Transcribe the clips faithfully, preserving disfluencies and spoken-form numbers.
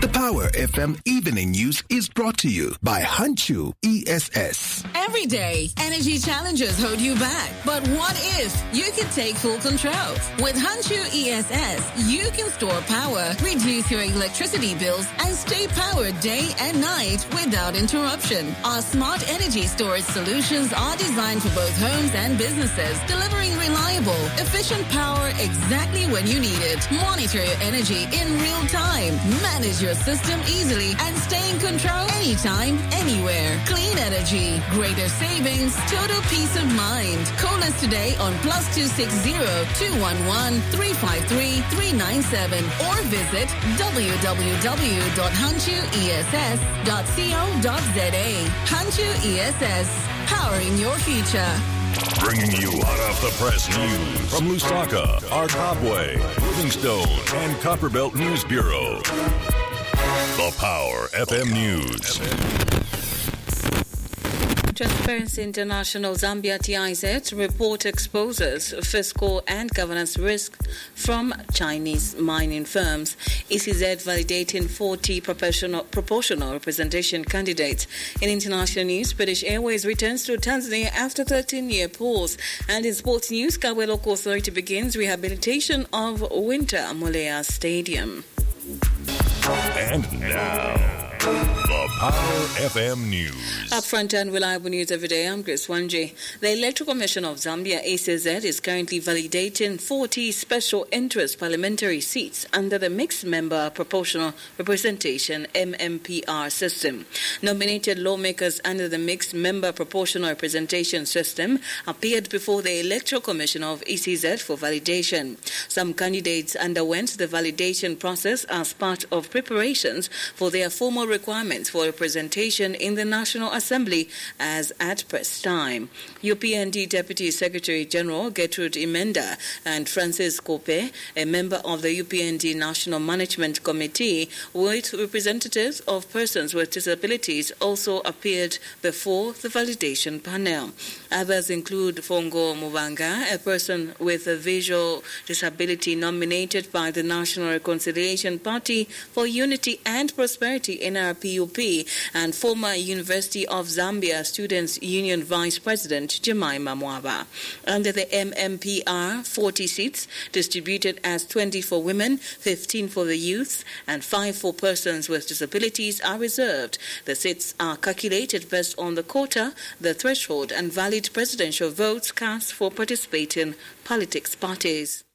The Power F M Evening News is brought to you by Hanchu E S S. Every day, energy challenges hold you back. But what if you could take full control? With Hanchu E S S, you can store power, reduce your electricity bills, and stay powered day and night without interruption. Our smart energy storage solutions are designed for both homes and businesses, delivering reliable, efficient power exactly when you need it. Monitor your energy in real time. Manage your system easily and stay in control anytime, anywhere. Clean energy, greater savings, total peace of mind. Call us today on plus two six zero, two one one, three five three, three nine seven or visit w w w dot hanchu e s s dot co dot z a. Hanchu E S S, powering your future. Bringing you hot off the press news from Lusaka, Arkabwe, Livingstone, and Copperbelt News Bureau. The Power F M News. Transparency International Zambia T I Z report exposes fiscal and governance risk from Chinese mining firms. E C Z validating forty proportional, proportional representation candidates. In international news, British Airways returns to Tanzania after thirteen-year pause. And in sports news, Kabwe Local Authority begins rehabilitation of Winter Mulea Stadium. And now, the Power F M News. Upfront and reliable news every day. I'm Grace Wanji. The Electoral Commission of Zambia, E C Z, is currently validating forty special interest parliamentary seats under the Mixed Member Proportional Representation M M P R system. Nominated lawmakers under the Mixed Member Proportional Representation system appeared before the Electoral Commission of E C Z for validation. Some candidates underwent the validation process as part of preparations for their formal requirements for representation in the National Assembly as at press time. U P N D Deputy Secretary General Gertrude Imenda and Francis Kope, a member of the U P N D National Management Committee, with representatives of persons with disabilities, also appeared before the validation panel. Others include Fongo Mubanga, a person with a visual disability nominated by the National Reconciliation Party for Unity and Prosperity N R P U P, and former University of Zambia Students' Union Vice President Jemima Mwaba. Under the M M P R, forty seats distributed as twenty for women, fifteen for the youth, and five for persons with disabilities are reserved. The seats are calculated based on the quota, the threshold, and valid presidential votes cast for participating politics parties.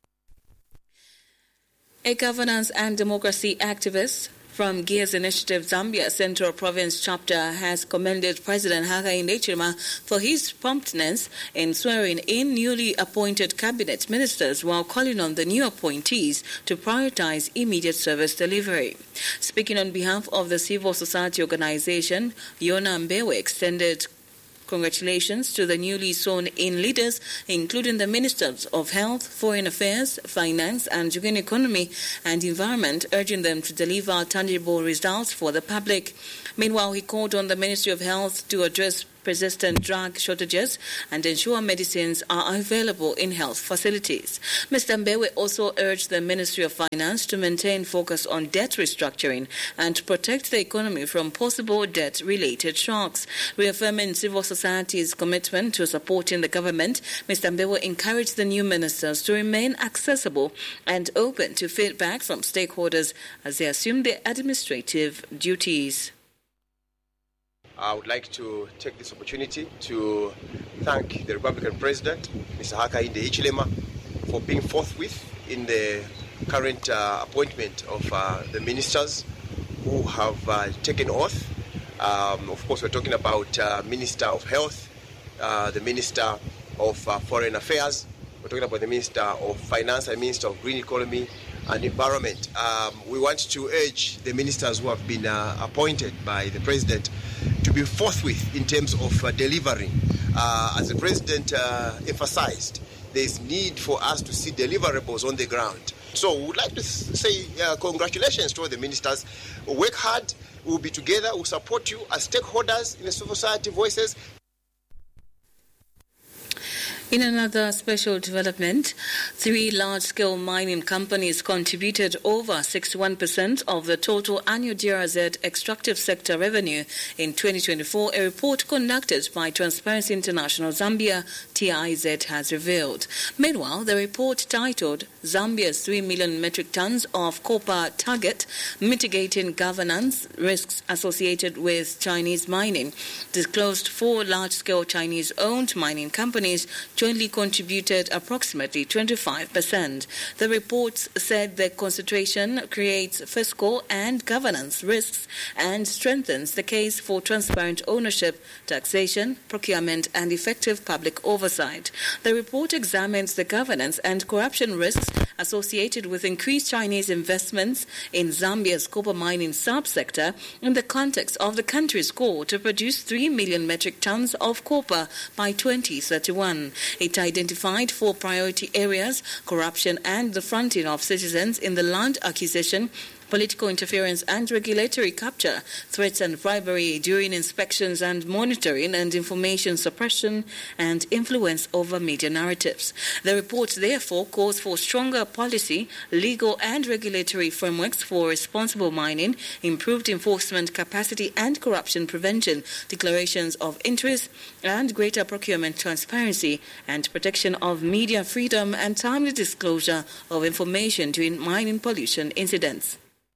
A governance and democracy activist from Gears Initiative Zambia Central Province Chapter has commended President Hakainde Hichilema for his promptness in swearing in newly appointed cabinet ministers while calling on the new appointees to prioritize immediate service delivery. Speaking on behalf of the civil society organization, Yona Mbewe extended congratulations to the newly sworn-in leaders, including the Ministers of Health, Foreign Affairs, Finance and Green Economy and Environment, urging them to deliver tangible results for the public. Meanwhile, he called on the Ministry of Health to address persistent drug shortages and ensure medicines are available in health facilities. Mister Mbewe also urged the Ministry of Finance to maintain focus on debt restructuring and to protect the economy from possible debt-related shocks. Reaffirming civil society's commitment to supporting the government, Mister Mbewe encouraged the new ministers to remain accessible and open to feedback from stakeholders as they assume their administrative duties. I would like to take this opportunity to thank the Republican President, Mister Hakainde Hichilema, for being forthwith in the current uh, appointment of uh, the ministers who have uh, taken oath. Um, of course, we're talking about uh, Minister of Health, uh, the Minister of uh, Foreign Affairs, we're talking about the Minister of Finance and Minister of Green Economy and Environment. Um, we want to urge the ministers who have been uh, appointed by the President to be forthwith in terms of uh, delivering. Uh, as the President uh, emphasized, there's need for us to see deliverables on the ground. So we would like to say uh, congratulations to all the ministers. Work hard, we'll be together, we'll support you as stakeholders in the civil society voices. In another special development, three large-scale mining companies contributed over sixty-one percent of the total annual D R Z extractive sector revenue in twenty twenty-four, a report conducted by Transparency International Zambia, T I Z, has revealed. Meanwhile, the report titled Zambia's three million metric tons of copper target, mitigating governance risks associated with Chinese mining, disclosed four large-scale Chinese-owned mining companies jointly contributed approximately twenty-five percent. The reports said the concentration creates fiscal and governance risks and strengthens the case for transparent ownership, taxation, procurement, and effective public oversight. The report examines the governance and corruption risks associated with increased Chinese investments in Zambia's copper mining subsector in the context of the country's goal to produce three million metric tons of copper by twenty thirty-one. It identified four priority areas: corruption and the fronting of citizens in the land acquisition, political interference and regulatory capture, threats and bribery during inspections and monitoring, and information suppression and influence over media narratives. The report therefore calls for stronger policy, legal and regulatory frameworks for responsible mining, improved enforcement capacity and corruption prevention, declarations of interest and greater procurement transparency, and protection of media freedom and timely disclosure of information during mining pollution incidents.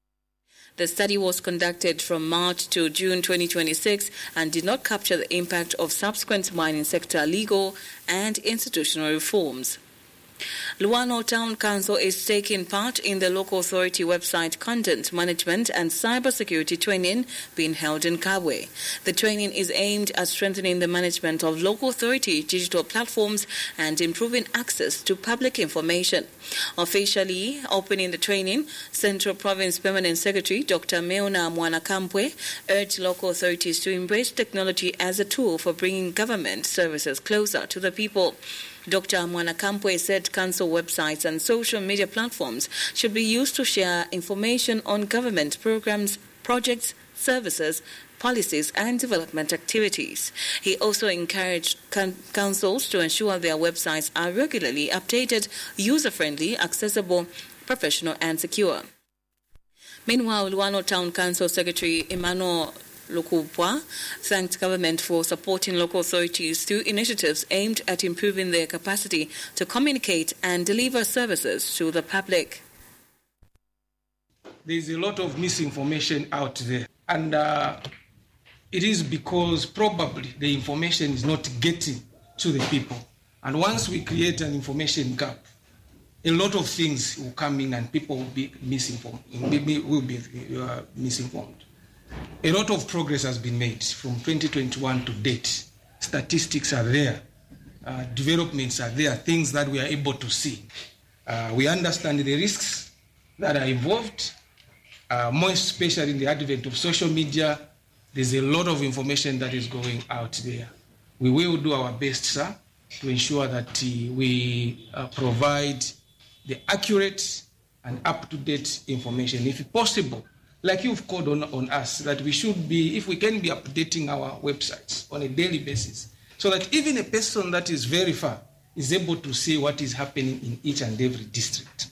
The study was conducted from March to June twenty twenty-six and did not capture the impact of subsequent mining sector legal and institutional reforms. Luano Town Council is taking part in the local authority website content management and cybersecurity training being held in Kabwe. The training is aimed at strengthening the management of local authority digital platforms and improving access to public information. Officially opening the training, Central Province Permanent Secretary Doctor Meona Mwanakampwe urged local authorities to embrace technology as a tool for bringing government services closer to the people. Doctor Mwanakampwe said council websites and social media platforms should be used to share information on government programs, projects, services, policies and development activities. He also encouraged con- councils to ensure their websites are regularly updated, user-friendly, accessible, professional and secure. Meanwhile, Luano Town Council Secretary Emmanuel Lukupwa thanked government for supporting local authorities through initiatives aimed at improving their capacity to communicate and deliver services to the public. There is a lot of misinformation out there, and uh, it is because probably the information is not getting to the people. And once we create an information gap, a lot of things will come in and people will be misinformed, will be uh, misinformed. A lot of progress has been made from twenty twenty-one to date. Statistics are there, uh, developments are there, things that we are able to see. Uh, we understand the risks that are involved, uh, more especially in the advent of social media. There's a lot of information that is going out there. We will do our best, sir, to ensure that uh, we uh, provide the accurate and up-to-date information, if possible. Like you've called on, on us, that we should be, if we can be updating our websites on a daily basis, so that even a person that is very far is able to see what is happening in each and every district.